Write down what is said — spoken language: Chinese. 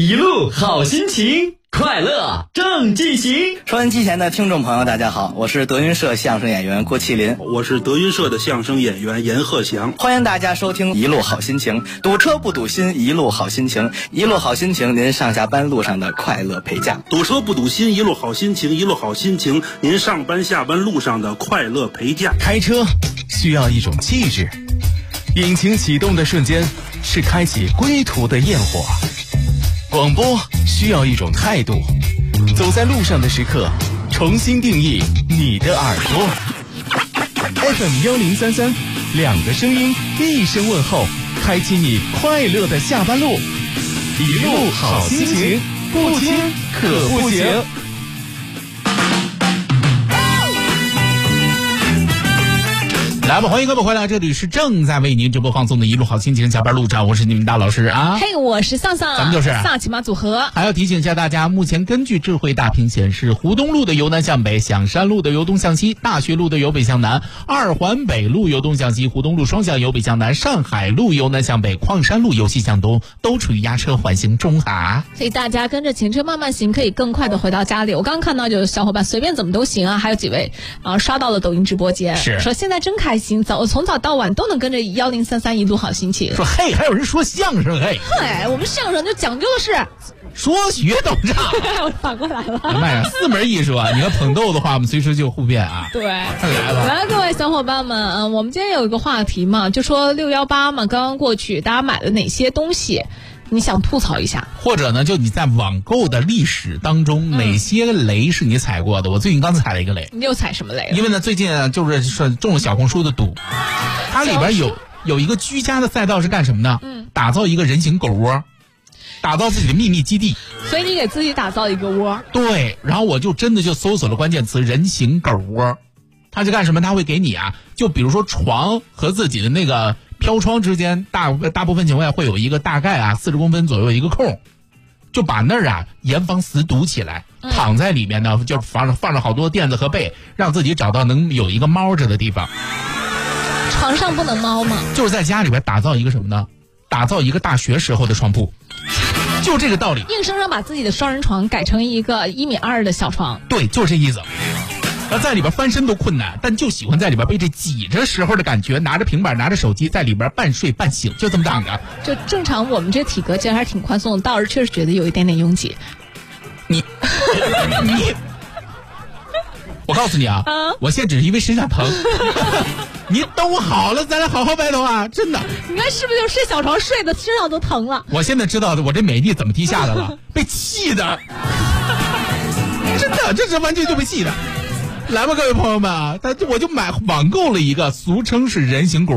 一路好心情，快乐正进行。 收音机前的听众朋友大家好，我是德云社相声演员郭麒麟， 我是德云社的相声演员严鹤翔。 欢迎大家收听一路好心情，堵车不堵心，一路好心情，一路好心情，您上下班路上的快乐陪驾。 堵车不堵心，一路好心情，一路好心情，您上班下班路上的快乐陪驾。 开车需要一种气质，引擎启动的瞬间是开启归途的焰火。广播需要一种态度，走在路上的时刻，重新定义你的耳朵。FM1033，两个声音，一声问候，开启你快乐的下班路。一路好心情，不听可不行。来吧，欢迎各位回来，这里是正在为您直播放送的一路好心情下班路上，我是你们大老师啊。 嘿，我是丧丧， 咱们就是萨琪玛组合。 还要提醒一下大家，目前根据智慧大屏显示，湖东路的由南向北，响山路的由东向西，大学路的由北向南，二环北路由东向西，湖东路双向由北向南，上海路由南向北，矿山路由西向东，都处于压车缓行中啊。 所以大家跟着前车慢慢行，可以更快的回到家里。我刚刚看到有小伙伴随便怎么都行啊，还有几位刷到了抖音直播间， 是说现在真开心，从早到晚都能跟着1033一路好心情。 说嘿，还有人说相声嘿， 我们相声就讲究的是说学逗唱。 我反过来了。 哎妈呀，四门艺术啊！你要捧逗的话，我们随时就互变啊。 对， 来吧， 来各位小伙伴们，我们今天有一个话题嘛，就说618嘛，刚刚过去，大家买了哪些东西？你想吐槽一下， 或者呢，就你在网购的历史当中，哪些雷是你踩过的？我最近刚踩了一个雷。 你又踩什么雷了？ 因为呢，最近就是说中了小红书的毒，它里边有一个居家的赛道是干什么呢？打造一个人形狗窝，打造自己的秘密基地。 所以你给自己打造一个窝。对， 然后我就真的就搜索了关键词人形狗窝，它就干什么？它会给你啊，就比如说床和自己的那个飘窗之间大部分情况下会有一个大概40公分左右一个空，就把那儿严防死堵起来，躺在里面呢就放着好多垫子和被，让自己找到能有一个猫着的地方。 床上不能猫吗？ 就是在家里边打造一个什么呢？打造一个大学时候的床铺，就这个道理。 硬生生把自己的双人床改成一个1.2米的小床。 对，就是这意思。在里边翻身都困难，但就喜欢在里边被这挤着时候的感觉，拿着平板拿着手机在里边半睡半醒，就这么长的。 就正常我们这体格其实还是挺宽松的，倒是确实觉得有一点点拥挤。 你我告诉你我现在只是因为身上疼。你等我好了咱俩好好白头啊，真的。 你看是不是就睡小床睡的身上都疼了？ 我现在知道我这美丽怎么踢下来了。被气的。真的，这是完全就被气的。来吧各位朋友们我就网购了一个俗称是人形狗